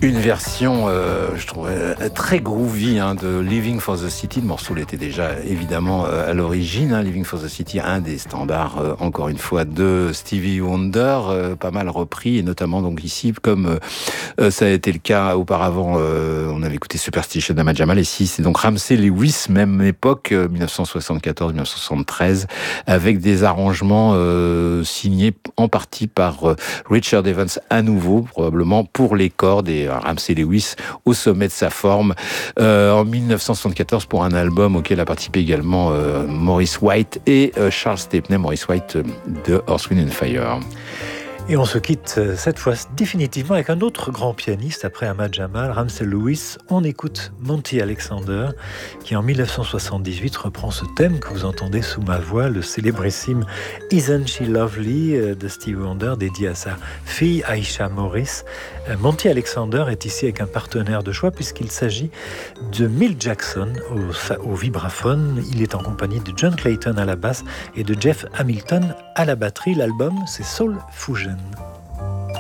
Une version, je trouvais, très groovy de Living for the City. Le morceau l'était déjà évidemment à l'origine. Living for the City, un des standards, encore une fois, de Stevie Wonder, pas mal repris, et notamment donc ici, comme ça a été le cas auparavant, on avait écouté Superstition d'Ahmad Jamal, et ici c'est donc Ramsey Lewis, même époque, 1974-1973, avec des arrangements signés en partie par Richard Evans à nouveau, probablement pour les cordes, et Ramsey Lewis au sommet de sa forme en 1974 pour un album auquel a participé également Maurice White et Charles Stepney, Maurice White de Earth, Wind and Fire. Et on se quitte cette fois définitivement avec un autre grand pianiste après Ahmad Jamal, Ramsey Lewis. On écoute Monty Alexander qui en 1978 reprend ce thème que vous entendez sous ma voix, le célébrissime Isn't She Lovely de Stevie Wonder, dédié à sa fille Aisha Morris. Monty Alexander est ici avec un partenaire de choix puisqu'il s'agit de Milt Jackson au vibraphone. Il est en compagnie de John Clayton à la basse et de Jeff Hamilton à la batterie. L'album, c'est Soul Fusion.